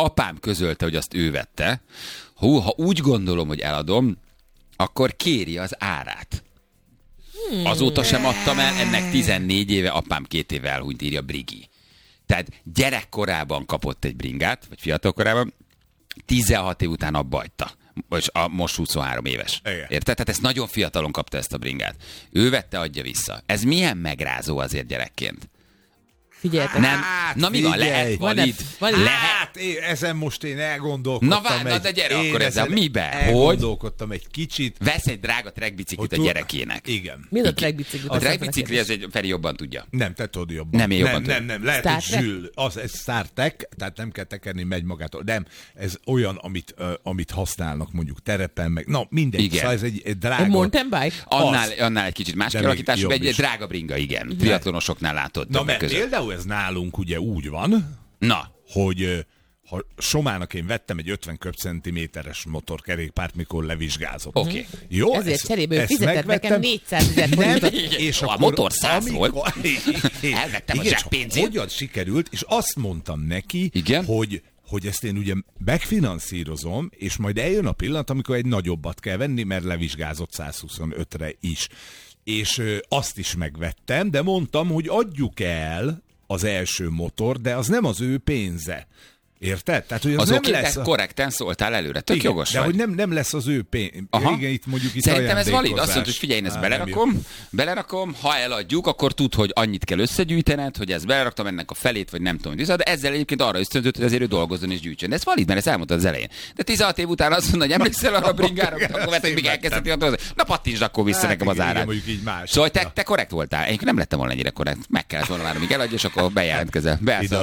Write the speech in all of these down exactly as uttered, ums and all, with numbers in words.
apám közölte, hogy azt ő vette. Hú, ha úgy gondolom, hogy eladom, akkor kéri az árát. Hmm. Azóta sem adtam el, ennek tizennégy éve, apám két éve elhunyt, írja Brigi. Tehát gyerekkorában kapott egy bringát, vagy fiatalkorában, tizenhat év után abba hagyta. Most huszonhárom éves. Igen. Érted? Tehát ezt nagyon fiatalon kapta ezt a bringát. Ő vette, adja vissza. Ez milyen megrázó azért gyerekként? Figyeljetek. Nem. Hát, na mi van? Lehet valid? Van Lehet. Hát, én, ezen most én elgondolkodtam. Na várj, egy, de gyere akkor ezzel. Miben? Elgondolkodtam hogy? egy kicsit. Vesz egy drága trekkbiciklit a gyerekének. Igen. Mi az a trekkbicikli? A trekkbicikli, ez egy Feri jobban tudja. Nem, te tudod jobban. Nem, én jobban nem, tudom. nem, nem, lehet, hogy Zsül. Az, ez Star Trek, tehát nem kell tekerni, megy magától. Nem, ez olyan, amit, uh, amit használnak mondjuk terepen, meg. Na, mindegy. Igen. Szóval ez egy, egy drága. A mountain bike? Annál, annál egy kicsit más kialakítású, egy, egy drága bringa, igen. Triatlonosoknál látod. Na, mert például ez nálunk ugye úgy van, Na. hogy ha Somának én vettem egy ötven köbcentiméteres motorkerékpárt, mikor levizsgázott. Oké. Okay. Jó? Ezért ezt, cserébe ő ezt fizetett nekem négyszázezer forintot. És a akkor, motor száz amikor, volt. Elvettem a igen, zseppénzét. Hogyan sikerült, és azt mondtam neki, igen? hogy hogy ezt én ugye megfinanszírozom, és majd eljön a pillanat, amikor egy nagyobbat kell venni, mert levizsgázott száz huszonötre is. És ö, azt is megvettem, de mondtam, hogy adjuk el az első motor, de az nem az ő pénze. Érted? Tehát, hogy az, az nem oké, lesz de a... korrekten szóltál előre. Tök igen, jogos de vagy. hogy nem, nem lesz az ő pénz. Igen, itt mondjuk itt szerintem ez valid. Azt mondod, hogy figyelj, én ezt Á, belerakom, belerakom, ha eladjuk, akkor tud, hogy annyit kell összegyűjtened, hogy ezt beleraktam ennek a felét, vagy nem tudom, de ezzel egyébként arra ösztönzött, hogy azért ő dolgozzon és gyűjtsön. De ez valid, mert ezt elmondtad az elején. De tizenhat év után azt mondod, hogy emlékszel arra a bringára, akkor vettek, még elkezdheti a na pattintsd akkor vissza nekem az árát. Szóval te, te korrekt voltál. Én nem lettem volna ennyire korrekt. Meg kellett volna várni, míg eladja, és akkor bejelentkezel. Beállsz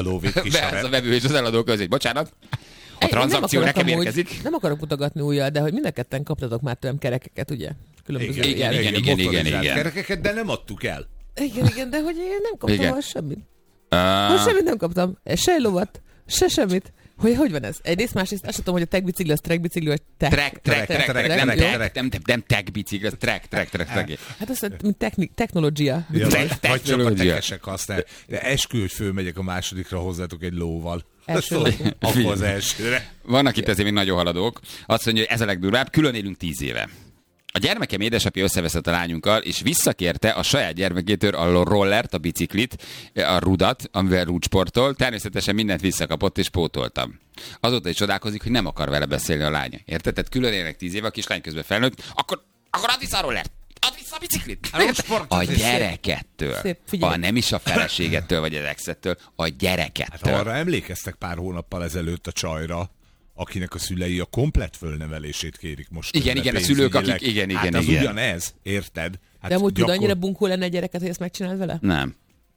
a vevő és az eladó közé. Bocsánat. A tranzakció nekem érkezik. Úgy, nem akarok mutogatni újjal, de hogy mind a ketten kaptatok már tőlem kerekeket, ugye? Különböző igen, igen, igen, igen, igen, igen. Kerekeket, de nem adtuk el. Igen, igen, de hogy én nem kaptam most semmit. Uh... Most semmit nem kaptam. Se egy lovat, se semmit. Hogy, hogy van ez? Egyrészt, másrészt azt tudom, hogy a tech-bicikli az track-bicikli, vagy tech. Track, track, track, track, nem tech, nem, nem tech-bicikli, az track, track, track, track. Hát azt mint technológia. Vagy csak a tekesek használják. De eskü, hogy fölmegyek a másodikra hozzátok egy lóval. Akkor az elsőre. Vannak itt ezért még nagyon haladók. Azt mondja, hogy ez a legdurvább, külön élünk tíz éve. A gyermekem édesapja összeveszett a lányunkkal, és visszakérte a saját gyermekétől a rollert, a biciklit, a rudat, amivel rúdsportol. Természetesen mindent visszakapott, és pótoltam. Azóta is csodálkozik, hogy nem akar vele beszélni a lánya. Érted? Tehát külön élnek tíz éve, a kislány közben felnőtt, akkor, akkor add vissza a rollert! Add vissza a biciklit! A gyerekettől. Szép, a nem is a feleségettől, vagy az exettől, a gyerekettől. Hát arra emlékeztek pár hónappal ezelőtt a csajra, akinek a szülei a komplett fölnevelését kérik most. Igen, igen, a szülők, akik, igen, igen, hát az igen. ugyanez, érted? Hát de amúgy gyakor... tud annyira bunkó lenne a gyereket, hogy ezt megcsináld vele? Nem.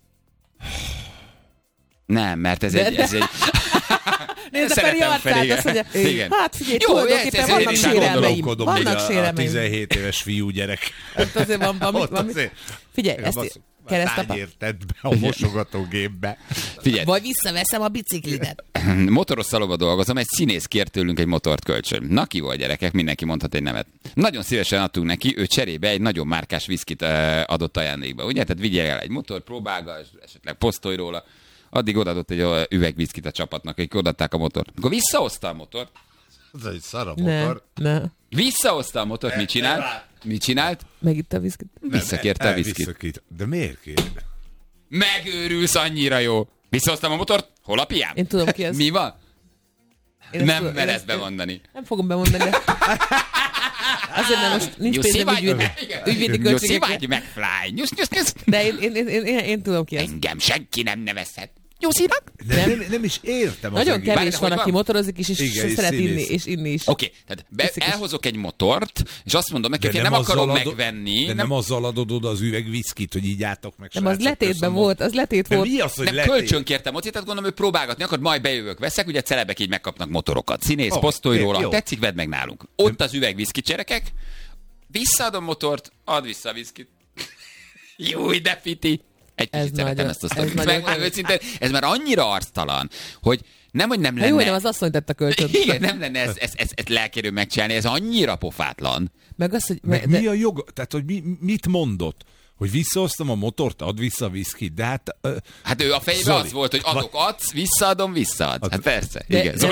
Nem, mert ez de, egy... Ez egy... Nézd a Feri arcát, azt mondja, hát figyelj, jó, tulajdonképpen vannak sérelmeim. Vannak sérelmeim. A tizenhét éves fiú gyerek. Hát azért van valami. valami. Figyelj, ezt keresztapa. Tányérted be a mosogatógépbe. Figyelj. Vagy visszaveszem a biciklidet. Motoros szalomba dolgozom, egy színész kért tőlünk egy motort kölcsön. Na ki volt gyerekek, mindenki mondhat egy nevet. Nagyon szívesen adtunk neki, ő cserébe egy nagyon márkás viszkit adott ajándékba. Ugye? Tehát vigyél el egy motor, próbálgass, esetleg posztolj róla. Addig odaadott egy üvegviszkit a csapatnak, akik odaadták a motort. Akkor visszahozta a motort. Ez egy szar motor. Ne, ne. Visszahozta a motort, mit csinált? Mit csinált? Megitta a viszkit. Visszakérte a viszkit. De miért kér? Megőrülsz, annyira jó. Visszahoztam a motort, hol a piám? Én tudom ki ez. Mi van? Én nem mered bemondani. Nem fogom bemondani, de... Azért nem, most nincs pénzem ügyvédi költségekre. Nyuszi vagy, McFly. Nyusz, nyusz, nyusz. De én, én, én, én, én tudom ki ez. Engem senki nem nevezhet. Nyuszinak? Nem, nem, nem is értem. Nagyon kevés van, aki motorozik is, és igen, szeret inni, és inni is. Oké, okay, tehát be, elhozok egy motort, és azt mondom neki, hogy én nem akarom adod, megvenni. De nem, nem azzal adod oda az üvegviszkit, hogy így álltok meg. Nem, az letétben volt, az letét volt. Mi az, hogy nem, letét? Kölcsön kértem mocit, tehát gondolom, hogy próbálgatni akar, majd bejövök, veszek, ugye celebek így megkapnak motorokat. Színész, oh, posztolj róla, tetszik, vedd meg nálunk. Ott nem. Az üvegviszki cserekek, visszaadom motort, add vissza a viszkit. Júj, de fiti. Egy kicsit szeretem ezt a sztorit. Megmondom őszintén, ez már annyira arctalan, hogy nem, hogy nem lenne... Jó, nem az asszony tett a kölcsönt. Igen, nem lenne ez, ez, ez, ez lelkérő megcsinálni, ez annyira pofátlan. Meg az, hogy... Meg de... mi a jog... Tehát, hogy mi, mit mondott? Hogy visszahoztam a motort, add vissza a viszkit, de hát... Uh, hát ő a fejében Zoli, az volt, hogy adok, adsz, visszaadom, visszaadsz. Hát persze, de, igen. De